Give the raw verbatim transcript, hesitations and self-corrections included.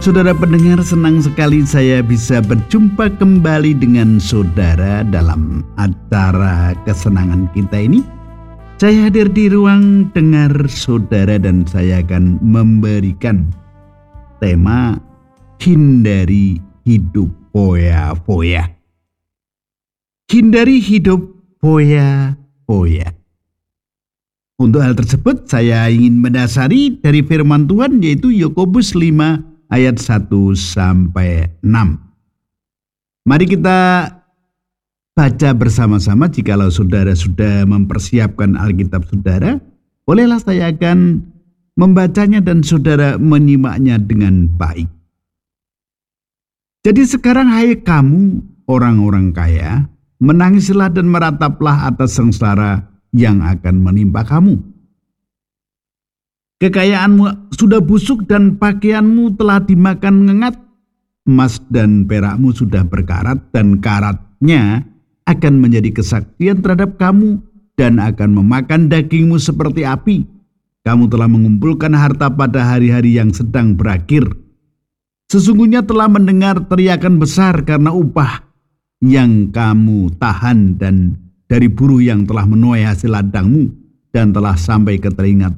Saudara pendengar, senang sekali saya bisa berjumpa kembali dengan saudara dalam acara kesenangan kita ini. Saya hadir di ruang dengar saudara dan saya akan memberikan tema hindari hidup foya-foya. Hindari hidup foya-foya. Untuk hal tersebut saya ingin mendasari dari firman Tuhan, yaitu Yakobus lima ayat satu sampai enam. Mari kita baca bersama-sama. Jikalau saudara sudah mempersiapkan Alkitab saudara, bolehlah saya akan membacanya dan saudara menyimaknya dengan baik. Jadi sekarang hai kamu orang-orang kaya, menangislah dan merataplah atas sengsara yang akan menimpa kamu. Kekayaanmu sudah busuk dan pakaianmu telah dimakan ngengat. Emas dan perakmu sudah berkarat dan karatnya akan menjadi kesaksian terhadap kamu dan akan memakan dagingmu seperti api. Kamu telah mengumpulkan harta pada hari-hari yang sedang berakhir. Sesungguhnya telah mendengar teriakan besar karena upah yang kamu tahan dan dari buruh yang telah menuai hasil ladangmu, dan telah sampai ke telinga